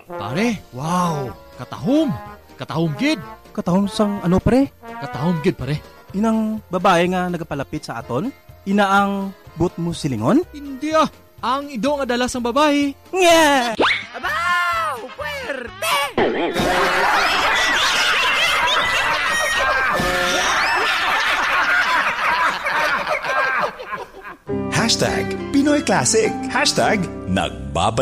Pare, wow, katahom. Katahom gid. Katahom sang ano pre? Katahom gid pare. Inang babae nga nagapalapit sa aton? Ina ang but mo silingon? Hindi ah. Ang ido nga dala sang babae. Nga! Abaw! Puwerte! Hashtag Pinoy Classic. Hashtag Nagbabalik